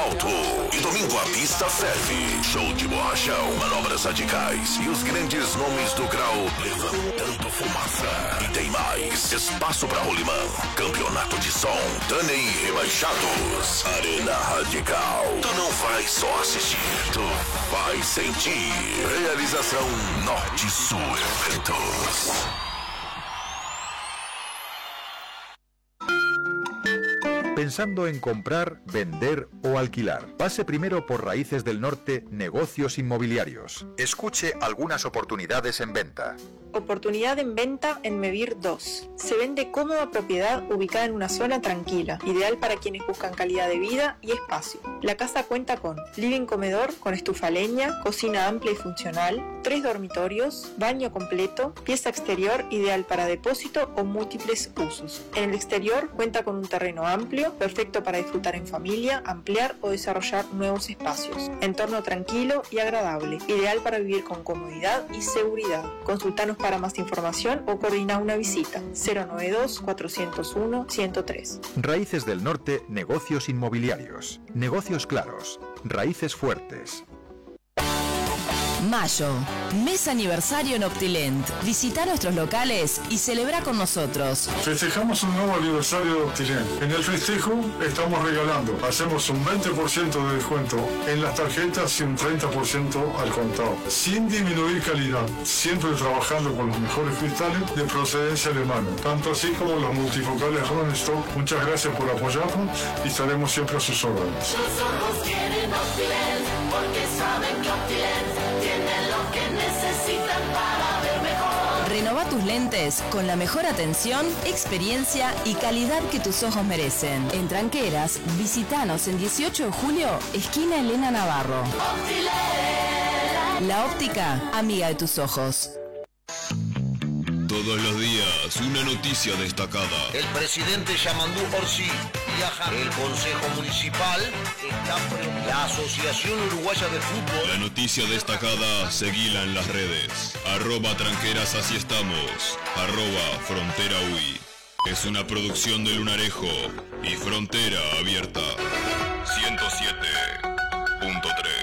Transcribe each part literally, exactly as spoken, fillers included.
alto. E domingo a pista ferve. Show de borrachão, manobras radicais e os grandes nomes do grau levantando fumaça. E tem mais. Espaço para rolimã. Campeonato de som. Dane e rebaixados. Arena Radical. Tu não vai só assistir. Tu vai sentir. Realização Norte Sul Eventos. Pensando en comprar, vender o alquilar. Pase primero por Raíces del Norte Negocios Inmobiliarios. Escuche algunas oportunidades en venta. Oportunidad en venta en Mevir dos. Se vende cómoda propiedad ubicada en una zona tranquila, ideal para quienes buscan calidad de vida y espacio. La casa cuenta con living comedor con estufa a leña, cocina amplia y funcional, tres dormitorios, baño completo, pieza exterior ideal para depósito o múltiples usos. En el exterior cuenta con un terreno amplio, perfecto para disfrutar en familia, ampliar o desarrollar nuevos espacios. Entorno tranquilo y agradable, ideal para vivir con comodidad y seguridad. Consultanos para más información o coordinar una visita. cero noventa y dos, cuatrocientos uno, ciento tres. Raíces del Norte Negocios Inmobiliarios. Negocios claros. Raíces fuertes. Mayo, mes aniversario en Optilent. Visita nuestros locales y celebra con nosotros. Festejamos un nuevo aniversario de Optilent. En el festejo estamos regalando. Hacemos un veinte por ciento de descuento en las tarjetas y un treinta por ciento al contado. Sin disminuir calidad. Siempre trabajando con los mejores cristales de procedencia alemana. Tanto así como los multifocales Rodenstock. Muchas gracias por apoyarnos y estaremos siempre a sus órdenes. Los ojos quieren Optilent porque saben que Optilent tienen lo que necesitan para ver mejor. Renova tus lentes con la mejor atención, experiencia y calidad que tus ojos merecen. En Tranqueras, visitanos en dieciocho de julio, esquina Elena Navarro. Optilent. La óptica, amiga de tus ojos. Todos los días, una noticia destacada. El presidente Yamandú Orsi viaja. El Consejo Municipal está pre... La Asociación Uruguaya de Fútbol. La noticia destacada, seguila en las redes. Arroba tranqueras, así estamos. Arroba frontera U I. Es una producción de Lunarejo y Frontera Abierta. ciento siete punto tres.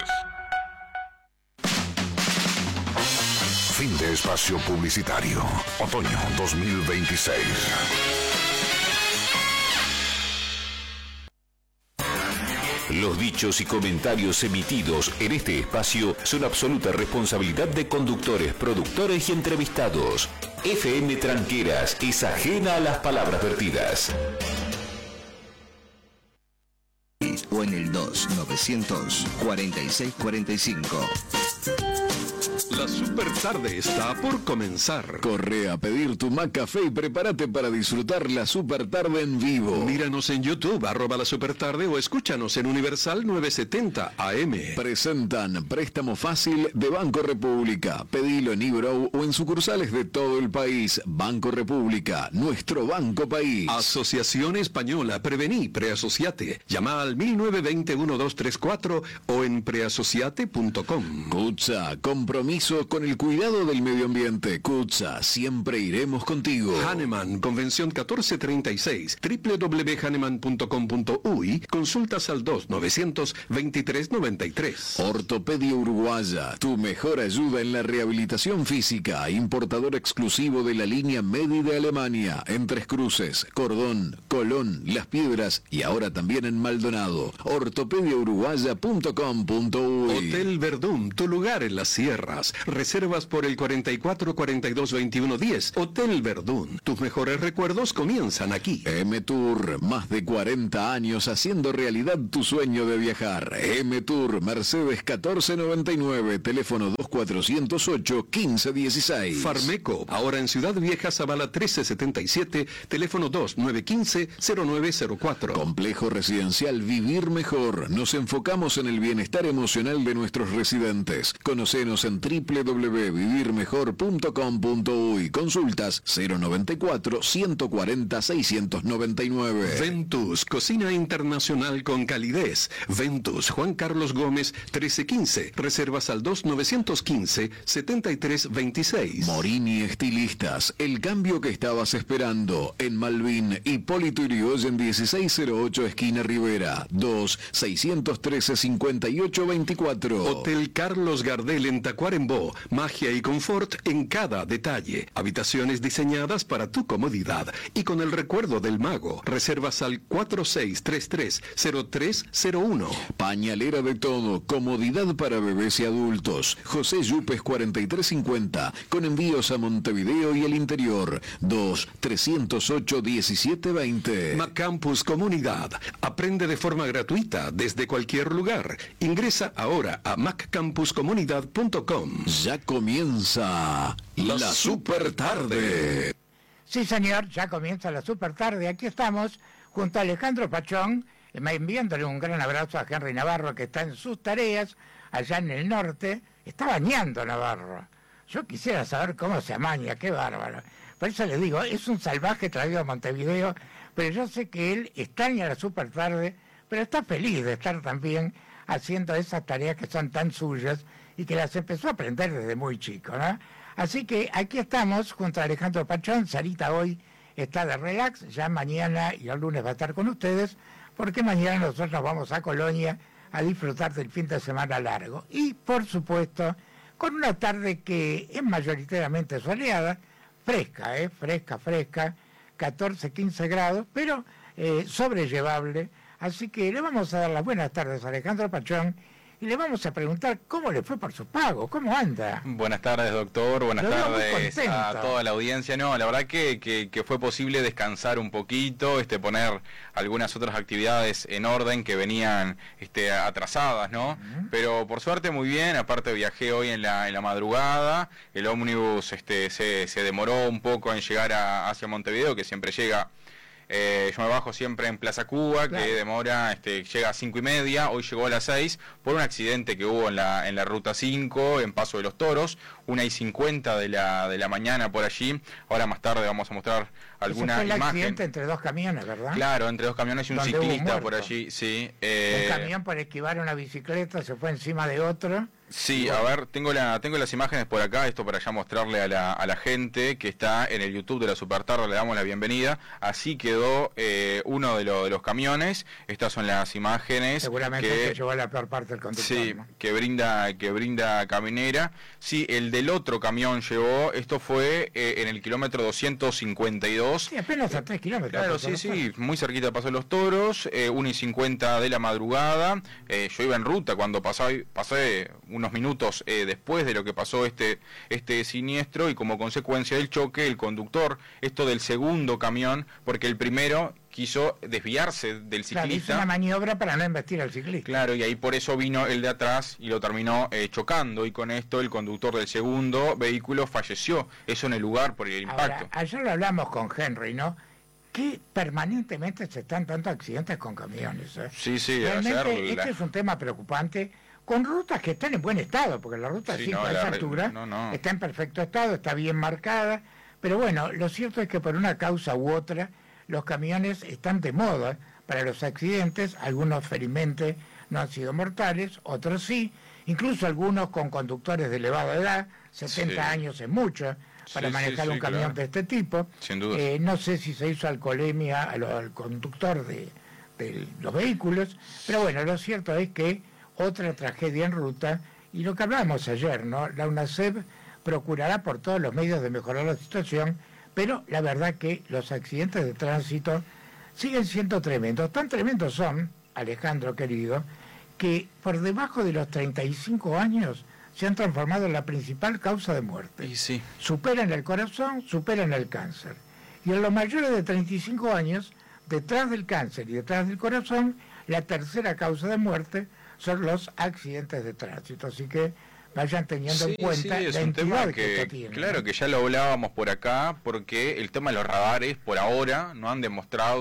Fin de espacio publicitario. Otoño dos mil veintiséis. Los dichos y comentarios emitidos en este espacio son absoluta responsabilidad de conductores, productores y entrevistados. F M Tranqueras es ajena a las palabras vertidas. O en el dos novecientos cuarenta y seis cuarenta y cinco. La super tarde está por comenzar. Corre a pedir tu McCafé y prepárate para disfrutar la super tarde en vivo. Míranos en YouTube, arroba la super tarde, o escúchanos en Universal novecientos setenta A M. Presentan Préstamo Fácil de Banco República. Pedilo en Ibro o en sucursales de todo el país. Banco República, nuestro banco país. Asociación Española, prevení, preasociate. Llama al mil novecientos veinte, doce treinta y cuatro o en preasociate punto com. CUTSA, compromiso con el cuidado del medio ambiente. CUTSA, siempre iremos contigo. Hahnemann, Convención catorce treinta y seis, doble u doble u doble u punto hahnemann punto com punto u y consultas al dos novecientos veintitrés noventa y tres. Ortopedia Uruguaya, tu mejor ayuda en la rehabilitación física. Importador exclusivo de la línea Medi de Alemania, en Tres Cruces, Cordón, Colón, Las Piedras y ahora también en Maldonado. ortopedia uruguaya punto com punto u y. Hotel Verdún, tu lugar en las sierras. Reservas por el cuarenta y cuatro, cuarenta y dos, veintiuno, diez. Hotel Verdún. Tus mejores recuerdos comienzan aquí. M-Tour. Más de cuarenta años haciendo realidad tu sueño de viajar. M-Tour. Mercedes catorce noventa y nueve. Teléfono dos cuatrocientos ocho, quince dieciséis. Farmeco. Ahora en Ciudad Vieja, Zabala trece setenta y siete. Teléfono dos nueve uno cinco, cero nueve cero cuatro. Complejo Residencial Vivir Mejor. Nos enfocamos en el bienestar emocional de nuestros residentes. Conocenos en w w w w punto vivir mejor punto com punto uy. Consultas cero noventa y cuatro, ciento cuarenta, seiscientos noventa y nueve. Ventus, cocina internacional con calidez. Ventus, Juan Carlos Gómez, trece quince. Reservas al dos nueve uno cinco, siete tres dos seis. Morini Estilistas, el cambio que estabas esperando. En Malvin, Hipólito Yrigoyen dieciséis cero ocho, esquina Rivera. dos seiscientos trece, cincuenta y ocho veinticuatro. Hotel Carlos Gardel en Tacuarembó. Magia y confort en cada detalle. Habitaciones diseñadas para tu comodidad y con el recuerdo del mago. Reservas al cuatro seis tres tres, cero tres cero uno. Pañalera de todo, comodidad para bebés y adultos. José Yupes cuarenta y tres cincuenta, con envíos a Montevideo y el interior. dos trescientos ocho, diecisiete veinte. Macampus Comunidad. Aprende de forma gratuita desde cualquier lugar. Ingresa ahora a mac campus comunidad punto com. Ya comienza la, la super tarde. Sí, señor, ya comienza la super tarde. Aquí estamos junto a Alejandro Pachón, enviándole un gran abrazo a Henry Navarro, que está en sus tareas allá en el norte. Está bañando Navarro. Yo quisiera saber cómo se amaña, qué bárbaro. Por eso le digo, es un salvaje traído a Montevideo, pero yo sé que él extraña la super tarde, pero está feliz de estar también haciendo esas tareas que son tan suyas y que las empezó a aprender desde muy chico, ¿no? Así que aquí estamos junto a Alejandro Pachón. Sarita hoy está de relax, ya mañana y el lunes va a estar con ustedes, porque mañana nosotros nos vamos a Colonia a disfrutar del fin de semana largo. Y, por supuesto, con una tarde que es mayoritariamente soleada, fresca, ¿eh? Fresca, fresca, catorce, quince grados, pero eh, sobrellevable. Así que le vamos a dar las buenas tardes a Alejandro Pachón y le vamos a preguntar cómo le fue por su pago, cómo anda. Buenas tardes, doctor, buenas Lo veo muy tardes contento. a toda la audiencia. No, la verdad que, que, que fue posible descansar un poquito, este, poner algunas otras actividades en orden que venían este, atrasadas, ¿no? Uh-huh. Pero por suerte muy bien, aparte viajé hoy en la, en la madrugada, el ómnibus este, se, se demoró un poco en llegar a, hacia Montevideo, que siempre llega... Eh, yo me bajo siempre en Plaza Cuba, claro, que demora, este, llega a cinco y media, hoy llegó a las seis, por un accidente que hubo en la, en la ruta cinco, en Paso de los Toros, una y cincuenta de la, de la mañana por allí. Ahora más tarde vamos a mostrar alguna fue el imagen. accidente entre dos camiones, ¿verdad? Claro, entre dos camiones y un Donde ciclista por allí, sí. Eh... Un camión por esquivar una bicicleta se fue encima de otro. Sí, a ver, tengo la tengo las imágenes por acá, esto para ya mostrarle a la, a la gente que está en el YouTube de la Supertarde, le damos la bienvenida. Así quedó eh, uno de, lo, de los camiones, estas son las imágenes. Seguramente que, se llevó la peor parte del conductor. Sí, ¿no? que brinda que brinda Caminera. Sí, el del otro camión llevó, esto fue eh, en el kilómetro doscientos cincuenta y dos. Sí, apenas a tres kilómetros. Claro, sí, sí, muy cerquita de Paso de los Toros, eh, una y cincuenta de la madrugada. Eh, yo iba en ruta cuando pasé, pasé unos minutos eh, después de lo que pasó este, este siniestro, y como consecuencia del choque, el conductor, esto del segundo camión, porque el primero quiso desviarse del ciclista. Claro, hizo una maniobra para no embestir al ciclista. Claro, y ahí por eso vino el de atrás y lo terminó eh, chocando, y con esto el conductor del segundo vehículo falleció, eso en el lugar por el impacto. Ahora, ayer lo hablamos con Henry, ¿no? Que permanentemente se están dando accidentes con camiones, ¿eh? Sí, sí, realmente hacer este la... es un tema preocupante, con rutas que están en buen estado, porque la ruta sí, cinco no, a esa la... altura no, no. está en perfecto estado, está bien marcada, pero bueno, lo cierto es que por una causa u otra, los camiones están de moda para los accidentes, algunos felizmente no han sido mortales, otros sí, incluso algunos con conductores de elevada edad, setenta sí. años es mucho para sí, manejar sí, un sí, camión claro. de este tipo. Sin duda. Eh, no sé si se hizo alcoholemia al, al conductor de, de los vehículos, pero bueno, lo cierto es que otra tragedia en ruta, y lo que hablábamos ayer, ¿no? La UNACEF procurará por todos los medios de mejorar la situación, pero la verdad que los accidentes de tránsito siguen siendo tremendos. Tan tremendos son, Alejandro querido, que por debajo de los treinta y cinco años se han transformado en la principal causa de muerte. Y sí. Superan el corazón, superan el cáncer. Y en los mayores de treinta y cinco años, detrás del cáncer y detrás del corazón, la tercera causa de muerte son los accidentes de tránsito. Así que vayan teniendo sí, en cuenta sí, es la un entidad tema que, que, esto tiene. claro, ¿no? que ya lo hablábamos por acá, porque el tema de los radares por ahora no han demostrado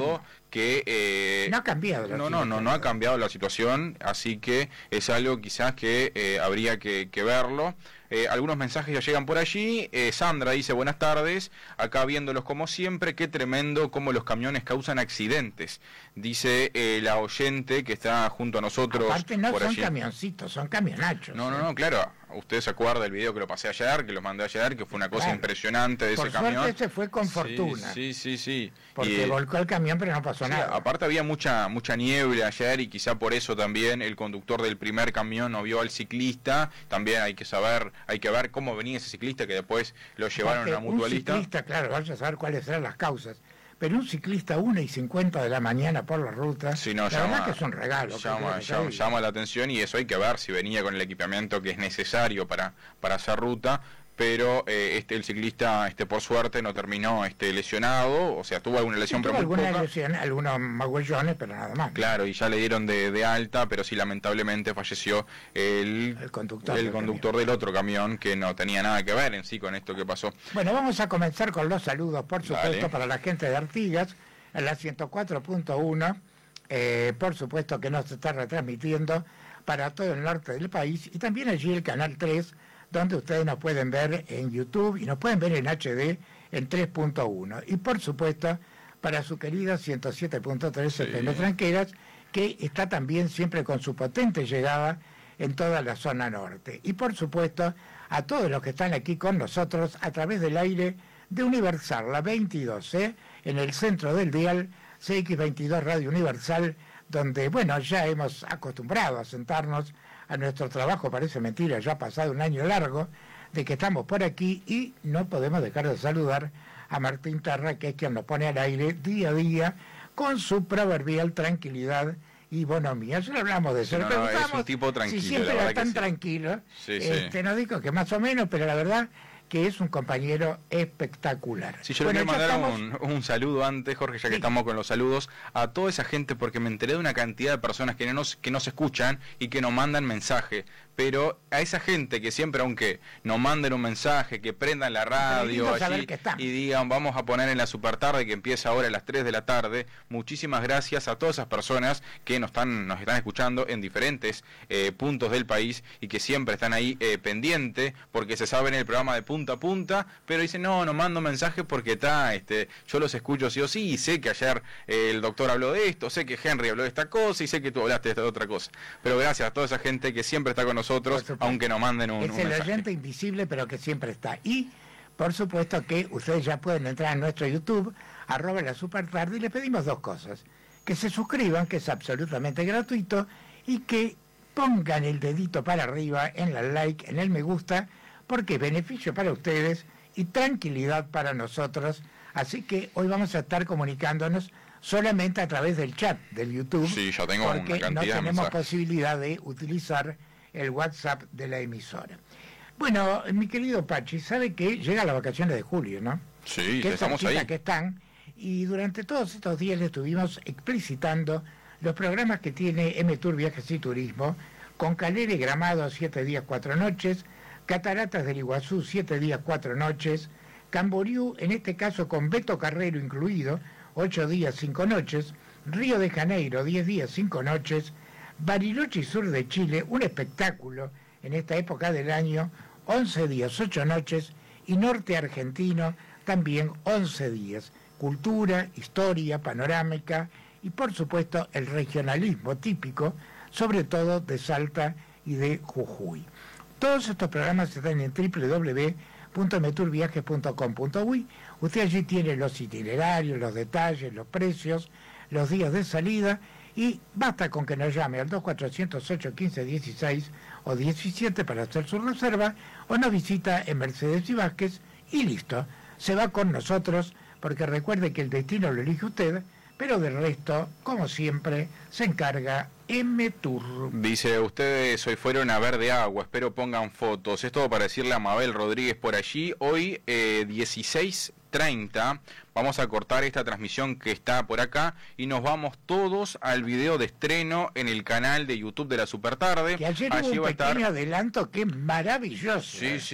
que... Eh, no ha cambiado la no, no, no, no ha cambiado la situación, así que es algo quizás que eh, habría que, que verlo. Eh, algunos mensajes ya llegan por allí. eh, Sandra dice, buenas tardes, acá viéndolos como siempre, qué tremendo cómo los camiones causan accidentes, dice eh, la oyente que está junto a nosotros. Aparte no por son allí. camioncitos, son camionachos. No, no, no, claro, usted se acuerda del video que lo pasé ayer, que lo mandé ayer, que fue una cosa Claro. impresionante de Por ese camión. suerte se fue con fortuna. Sí, sí, sí, sí. Porque Y, volcó el camión pero no pasó sí, nada. aparte había mucha mucha niebla ayer y quizá por eso también el conductor del primer camión no vio al ciclista. También hay que saber, hay que ver cómo venía ese ciclista, que después lo llevaron Porque a mutualista. Un ciclista, claro, vaya a saber cuáles eran las causas. Pero un ciclista a una y cincuenta de la mañana por la ruta, Sí, no, la llama, verdad que es un regalo. que llama, creo que llama, hay. llama la atención, y eso hay que ver si venía con el equipamiento que es necesario para, para hacer ruta. Pero eh, este el ciclista, este por suerte, no terminó este lesionado, o sea, tuvo alguna lesión, Tuvo pero muy alguna poca. lesión, algunos magüellones, pero nada más. Claro, y ya le dieron de, de alta, pero sí, lamentablemente falleció el, El conductor el del conductor del otro camión, que no tenía nada que ver en sí con esto que pasó. Bueno, vamos a comenzar con los saludos, por supuesto, Dale. para la gente de Artigas, en la ciento cuatro punto uno, eh, por supuesto que nos está retransmitiendo para todo el norte del país, y también allí el Canal tres, donde ustedes nos pueden ver en YouTube y nos pueden ver en H D en tres punto uno. Y por supuesto, para su querida ciento siete punto tres Sí. F M Tranqueras, que está también siempre con su potente llegada en toda la zona norte. Y por supuesto, a todos los que están aquí con nosotros a través del aire de Universal, la veintidós, ¿eh? En el centro del dial, C X veintidós Radio Universal, donde, bueno, ya hemos acostumbrado a sentarnos a nuestro trabajo, parece mentira, ya ha pasado un año largo de que estamos por aquí, y no podemos dejar de saludar a Martín Terra, que es quien nos pone al aire día a día con su proverbial tranquilidad y bonomía. Ya lo hablamos de eso. Sí, Le no, no, es preguntamos un tipo tranquilo, si siempre la era verdad que tan sí. tranquilo. Sí, sí. Este, no digo que más o menos, pero la verdad que es un compañero espectacular. Sí, yo Bueno, le quiero ya mandar estamos- un, un saludo antes, Jorge, ya que Sí. estamos con los saludos, a toda esa gente, porque me enteré de una cantidad de personas que no nos, que nos escuchan y que nos mandan mensaje. Pero a esa gente que siempre, aunque nos manden un mensaje, que prendan la radio lindo saber allí que están. y digan, vamos a poner en la supertarde que empieza ahora a las tres de la tarde, muchísimas gracias a todas esas personas que nos están, nos están escuchando en diferentes eh, puntos del país y que siempre están ahí eh, pendiente, porque se saben el programa de punta a punta, pero dicen, no, no mando mensajes porque está, este, yo los escucho sí o sí, y sé que ayer eh, el doctor habló de esto, sé que Henry habló de esta cosa, y sé que tú hablaste de esta otra cosa. Pero gracias a toda esa gente que siempre está con nosotros, aunque nos manden un, es un el mensaje. oyente invisible, pero que siempre está. Y, por supuesto, que ustedes ya pueden entrar a nuestro YouTube, arroba la supertarde, y les pedimos dos cosas. Que se suscriban, que es absolutamente gratuito, y que pongan el dedito para arriba en la like, en el me gusta, porque es beneficio para ustedes y tranquilidad para nosotros. Así que hoy vamos a estar comunicándonos solamente a través del chat del YouTube, Sí, ya tengo una porque cantidad no de tenemos mensajes. posibilidad de utilizar el WhatsApp de la emisora. Bueno, mi querido Pachi, sabe que llega las vacaciones de julio, ¿no? Sí, Qué estamos cerquita ahí. que están, y durante todos estos días le estuvimos explicitando los programas que tiene M Tour Viajes y Turismo, con Calera y Gramado siete días, cuatro noches, Cataratas del Iguazú siete días, cuatro noches, Camboriú, en este caso con Beto Carrero incluido, ocho días, cinco noches, Río de Janeiro, diez días, cinco noches, Bariloche y sur de Chile, un espectáculo en esta época del año, once días, ocho noches, y norte argentino, también once días. Cultura, historia, panorámica y por supuesto el regionalismo típico, sobre todo de Salta y de Jujuy. Todos estos programas están en doble u doble u doble u punto meturviajes punto com punto uy. Usted allí tiene los itinerarios, los detalles, los precios, los días de salida, y basta con que nos llame al dos cuatro cero ocho, quince, dieciséis o diecisiete para hacer su reserva, o nos visita en Mercedes y Vázquez y listo, se va con nosotros, porque recuerde que el destino lo elige usted, pero del resto, como siempre, se encarga M Tour. Dice, ustedes hoy fueron a ver de agua, espero pongan fotos. Es todo para decirle a Mabel Rodríguez por allí. Hoy, eh, dieciséis treinta, vamos a cortar esta transmisión que está por acá y nos vamos todos al video de estreno en el canal de YouTube de la Supertarde. Que ayer Allí hubo un va a estar... pequeño adelanto que es maravilloso. Sí, sí.